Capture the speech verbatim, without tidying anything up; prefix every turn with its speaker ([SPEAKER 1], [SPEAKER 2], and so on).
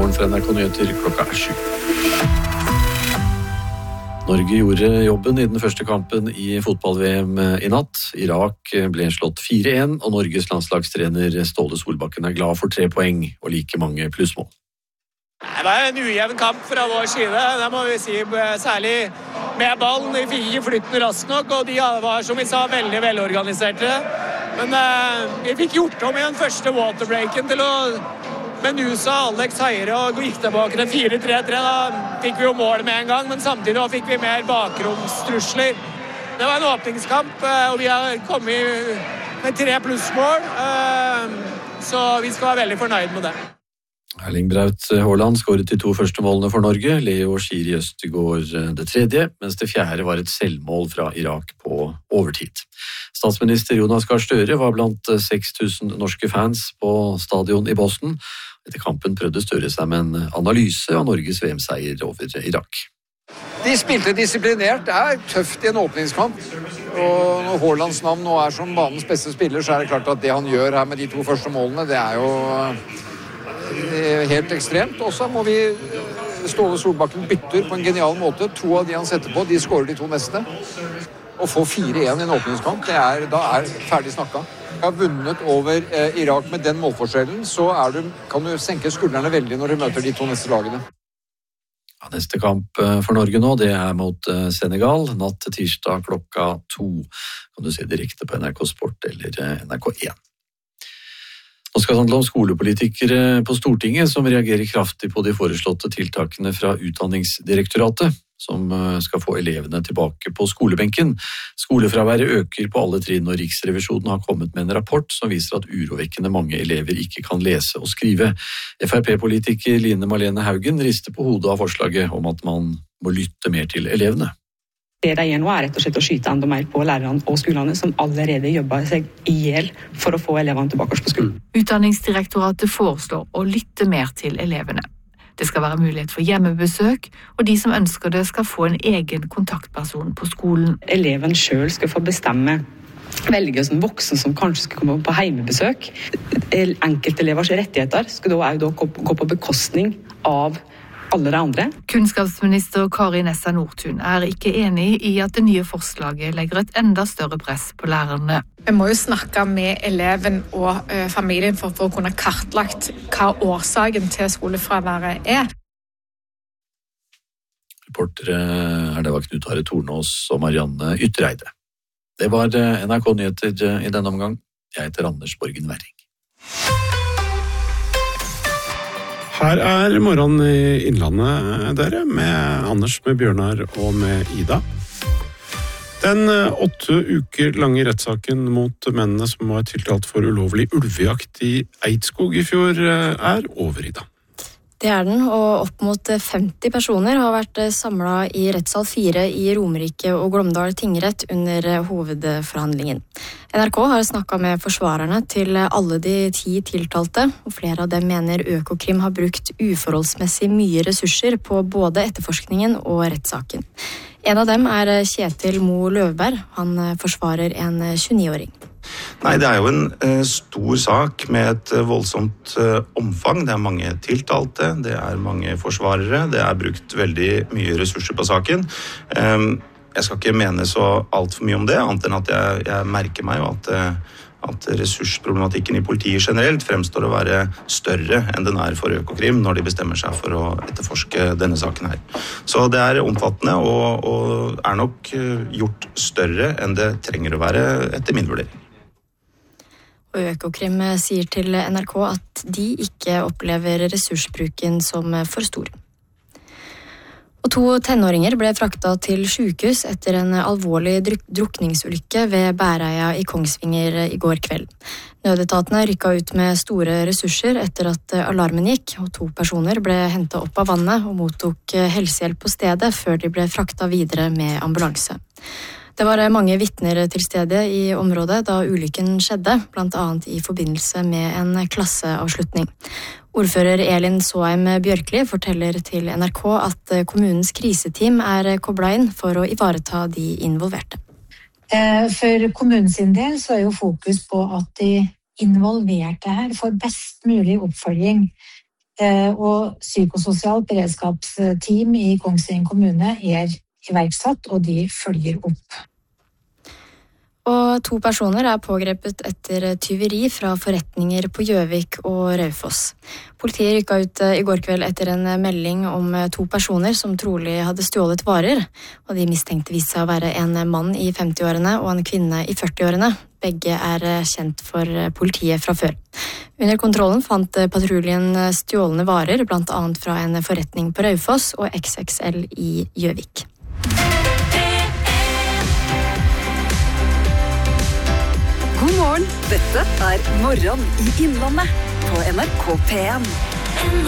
[SPEAKER 1] morgen fra N R K Nyheter klokka er sju. Norge gjorde jobben i den første kampen i fotball-V M i natt. Irak ble slått fire en, og Norges landslagstrener Ståle Solbakken er glad for tre poeng og like mange plussmål.
[SPEAKER 2] Det var en ujevn kamp fra vår side, det må vi si, særlig med ballen. Vi fikk ikke flytten raskt nok, og de var, som vi sa, veldig velorganiserte. Men eh, vi fikk gjort om i den første waterbreaken til å Menusa, Alex Heire og gikk tilbake til fire tre tre. Da fikk vi jo mål med en gang, men samtidig fikk vi mer bakromstrusler. Det var en åpningskamp, og vi har kommet med tre plussmål, så vi skal være veldig fornøyd med det.
[SPEAKER 1] Erling Braut Haaland skåret de to første målene for Norge. Leo Schiri Østegård det tredje, mens det fjerde var et selvmål fra Irak på overtid. Statsminister Jonas Gahr Støre var blant seks tusen norske fans på stadion i Boston. Etter kampen prøvde Støre seg med en analyse av Norges V M-seier over Irak.
[SPEAKER 3] De spilte disiplinert. Det er tøft i en åpningskamp. Og når Haalands navn nå er som banens beste spiller, så er det klart at det han gjør her med de to første målene, det er jo helt ekstremt. Og så må vi Ståle Solbakken bytter på en genial måte. To av de han setter på, de skårer de to neste. Å få fire en i en åpningskamp, det er, da er ferdig snakka. Jeg har vunnet over eh, Irak med den målforskjellen, så er du, kan du senke skuldrene veldig når du møter de to neste lagene.
[SPEAKER 1] Ja, neste kamp for Norge nå, det er mot Senegal, natt til tirsdag klokka to. Kan du se direkte på N R K Sport eller N R K én. Nå skal det handle om skolepolitikere på Stortinget som reagerer kraftig på de foreslåtte tiltakene fra Utdanningsdirektoratet, som skal få elevene tilbake på skolebenken. Skolefraværet øker på alle trinn, og Riksrevisjonen har kommet med en rapport som viser at urovekkende mange elever ikke kan lese og skrive. F R P-politiker Line Marlene Haugen rister på hodet av forslaget om at man må lytte mer til elevene.
[SPEAKER 4] Det de gjør nå er rett og slett å skyte enda mer på lærerne og skolene som allerede jobber seg ihjel for å få elevene tilbake på skolen.
[SPEAKER 5] Utdanningsdirektoratet foreslår å lytte mer til elevene. Det skal være mulighet for hjemmebesøk, og de som ønsker det skal få en egen kontaktperson på skolen.
[SPEAKER 4] Eleven selv skal få bestemme, velge som voksen som kanskje skal komme på hjemmebesøk. Enkeltelevers rettigheter skal da også gå på bekostning av alle de andre.
[SPEAKER 5] Kunnskapsminister Kari Nessa Nordtun er ikke enig i at det nye forslaget legger et enda større press på lærerne.
[SPEAKER 6] Vi må jo snakke med eleven og uh, familien for, for å kunne kartlagt hva årsaken til skolefraværet er.
[SPEAKER 1] Reportere er det var Knut Are Tornås og Marianne Yttereide. Det var N R K Nyheter i denne omgang. Jeg heter Anders Borgen Werring.
[SPEAKER 7] Her er morgenen i Innlandet, dere, med Anders, med Bjørnar og med Ida. Den åtte uker lange rettssaken mot mennene som var tiltalt for ulovlig ulvejakt i Eidskog i fjor er over, Ida.
[SPEAKER 8] Det er den, og opp mot femti personer har vært samlet i rettssal fire i Romerike og Glåmdal tingrett under hovedforhandlingen. N R K har snakket med forsvarerne til alle de ti tiltalte, og flere av dem mener Økokrim har brukt uforholdsmessig mye ressurser på både etterforskningen og rettssaken. En av dem er Kjetil Mo Løvberg, han forsvarer en tjueni-åring.
[SPEAKER 9] Nei, det er jo en uh, stor sak med et uh, voldsomt uh, omfang. Det er mange tiltalte, det er mange forsvarere, det er brukt veldig mye ressurser på saken. Um, jeg skal ikke mene så alt for mye om det, annet enn at jeg, jeg merker meg jo at, uh, at ressursproblematikken i politiet generelt fremstår å være større enn den er for Økokrim når de bestemmer seg for å etterforske denne saken her. Så det er omfattende og, og er nok uh, gjort større enn det trenger å være etter min vurdering.
[SPEAKER 8] Og Økokrim sier til N R K at de ikke opplever ressursbruken som for stor. Og to tenåringer ble frakta til sykehus etter en alvorlig drukningsulykke ved Bæreia i Kongsvinger i går kveld. Nødetatene rykket ut med store ressurser etter at alarmen gikk, og to personer ble hentet opp av vannet og mottok helsehjelp på stedet før de ble frakta videre med ambulanse. Det var mange vitner til stede i området da ulykken skjedde, blant annet i forbindelse med en klasseavslutning. Ordfører Elin Såheim Bjørkli forteller til N R K at kommunens kriseteam er koblet inn for å ivareta de involverte.
[SPEAKER 10] For kommunens del så er jo fokus på at de involverte her får best mulig oppfølging Og psykososialt beredskapsteam i Kongsvinger kommune er iverksatt, og de følger opp.
[SPEAKER 8] Og to personer er pågrepet etter tyveri fra forretninger på Gjøvik og Raufoss. Politiet rykket ut i går kveld etter en melding om to personer som trolig hadde stjålet varer, og de mistenkte viste seg å være en mann i femti-årene og en kvinne i førti-årene. Begge er kjent for politiet fra før. Under kontrollen fant patruljen stjålne varer, blant annet fra en forretning på Raufoss og X X L i Gjøvik.
[SPEAKER 11] God morgen, dette er Morgen i Innlandet på N R K P en.